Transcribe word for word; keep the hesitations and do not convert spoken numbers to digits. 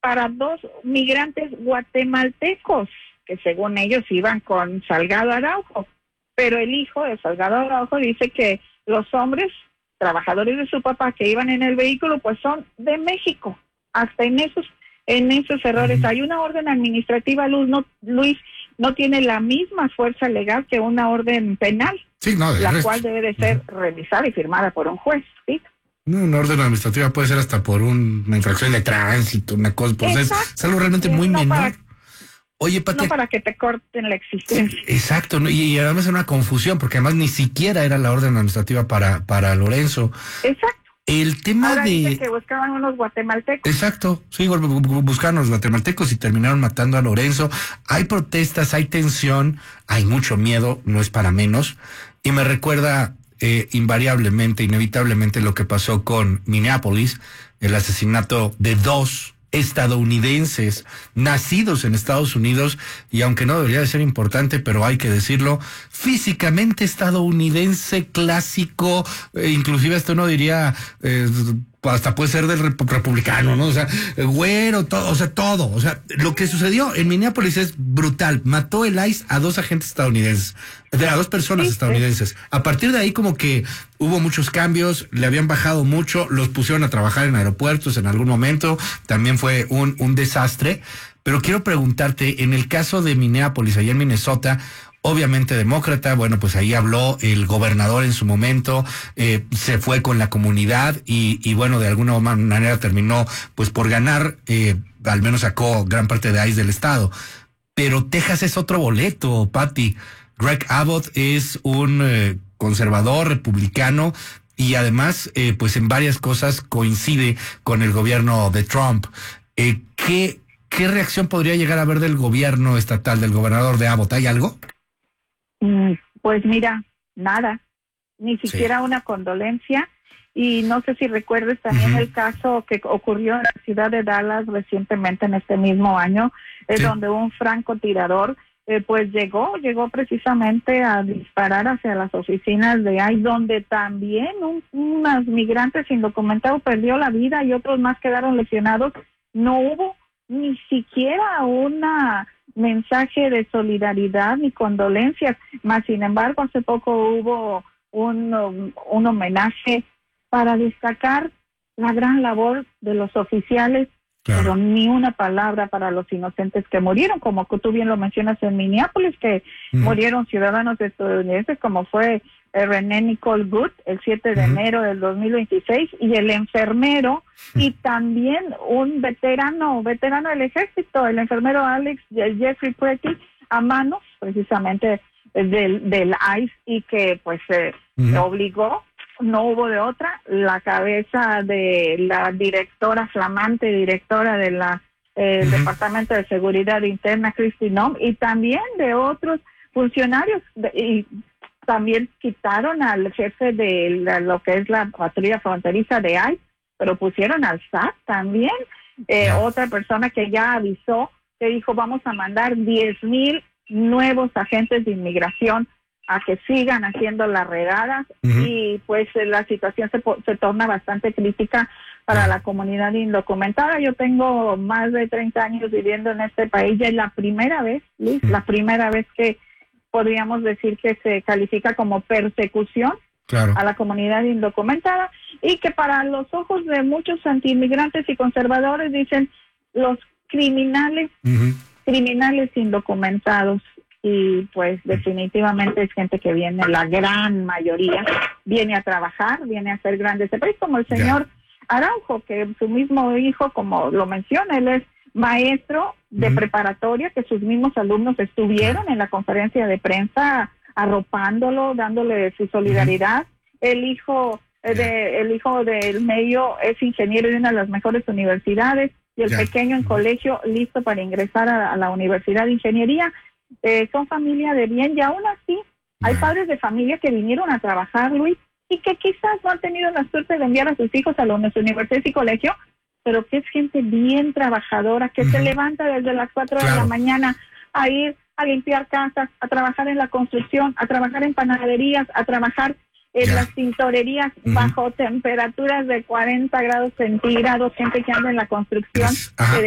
para dos migrantes guatemaltecos, que según ellos iban con Salgado Araujo, pero el hijo de Salgado Araujo dice que los hombres, trabajadores de su papá que iban en el vehículo, pues son de México. Hasta en esos, en esos errores. Uh-huh. Hay una orden administrativa, Luis, no, Luis, no tiene la misma fuerza legal que una orden penal, sí, no, la resto. cual debe de ser uh-huh. revisada y firmada por un juez, ¿sí? No, una orden administrativa puede ser hasta por un, una infracción de tránsito, una cosa, pues es, es algo realmente muy no menor. Para, Oye, Pati, no para que te corten la existencia. Exacto, ¿no? y, y además era una confusión, porque además ni siquiera era la orden administrativa para, para Lorenzo. Exacto. El tema Ahora de... dice que buscaban unos guatemaltecos. Exacto, sí, buscaban a los guatemaltecos y terminaron matando a Lorenzo. Hay protestas, hay tensión, hay mucho miedo, no es para menos. Y me recuerda eh, invariablemente, inevitablemente lo que pasó con Minneapolis, el asesinato de dos estadounidenses nacidos en Estados Unidos, y aunque no debería de ser importante, pero hay que decirlo, físicamente estadounidense clásico, eh, inclusive hasta uno diría eh, hasta puede ser del rep- republicano, ¿no? O sea, güero, todo, o sea, todo. O sea, lo que sucedió en Minneapolis es brutal. Mató el I C E a dos agentes estadounidenses, a dos personas sí, estadounidenses. Sí. A partir de ahí como que hubo muchos cambios, le habían bajado mucho, los pusieron a trabajar en aeropuertos en algún momento, también fue un, un desastre. Pero quiero preguntarte, en el caso de Minneapolis, allá en Minnesota, obviamente demócrata, bueno, pues ahí habló el gobernador en su momento, eh, se fue con la comunidad y, y bueno, de alguna manera terminó pues por ganar, eh, al menos sacó gran parte de I C E del estado. Pero Texas es otro boleto, Pati. Greg Abbott es un eh, conservador republicano y además eh, pues en varias cosas coincide con el gobierno de Trump. Eh, ¿qué, ¿Qué reacción podría llegar a haber del gobierno estatal, del gobernador de Abbott? ¿Hay algo? Pues mira, nada, ni siquiera sí. una condolencia. Y no sé si recuerdes también uh-huh. el caso que ocurrió en la ciudad de Dallas recientemente en este mismo año, es sí. donde un francotirador eh, pues llegó, llegó precisamente a disparar hacia las oficinas de I C E, donde también un, unos migrantes indocumentados perdió la vida y otros más quedaron lesionados. No hubo ni siquiera una mensaje de solidaridad ni condolencias, más sin embargo hace poco hubo un, um, un homenaje para destacar la gran labor de los oficiales, claro. pero ni una palabra para los inocentes que murieron, como tú bien lo mencionas en Minneapolis, que uh-huh. murieron ciudadanos estadounidenses, como fue eh, René Nicole Good el siete de uh-huh. enero del dos mil veintiséis, y el enfermero, uh-huh. y también un veterano, veterano del ejército, el enfermero Alex Jeffrey Pretty, a manos precisamente del, del I C E, y que pues eh, uh-huh. obligó, no hubo de otra, la cabeza de la directora, flamante directora de la eh, uh-huh. Departamento de Seguridad Interna, Kristi Noem, y también de otros funcionarios, de, y también quitaron al jefe de la, lo que es la patrulla fronteriza de I C E, pero pusieron al S A T también, eh, yeah. otra persona que ya avisó, que dijo vamos a mandar diez mil nuevos agentes de inmigración a que sigan haciendo las redadas, uh-huh. y pues la situación se, se torna bastante crítica para uh-huh. la comunidad indocumentada. Yo tengo más de treinta años viviendo en este país, ya es la primera vez, Luis, uh-huh. la primera vez que podríamos decir que se califica como persecución claro. a la comunidad indocumentada, y que para los ojos de muchos antiinmigrantes y conservadores dicen los criminales, uh-huh. criminales indocumentados. Y pues definitivamente es gente que viene, la gran mayoría, viene a trabajar, viene a hacer grande este país, como el señor yeah. Araujo, que su mismo hijo, como lo menciona, él es maestro de uh-huh. preparatoria, que sus mismos alumnos estuvieron yeah. en la conferencia de prensa arropándolo, dándole su solidaridad. Uh-huh. El hijo yeah. de, el hijo del medio es ingeniero de una de las mejores universidades, y el yeah. pequeño en colegio listo para ingresar a, a la Universidad de Ingeniería. Eh, son familia de bien, y aún así hay yeah. padres de familia que vinieron a trabajar, Luis, y que quizás no han tenido la suerte de enviar a sus hijos a la universidad y colegio, pero que es gente bien trabajadora, que uh-huh. se levanta desde las cuatro claro. de la mañana a ir a limpiar casas, a trabajar en la construcción, a trabajar en panaderías, a trabajar en yeah. las tintorerías uh-huh. bajo temperaturas de cuarenta grados centígrados, gente que anda en la construcción.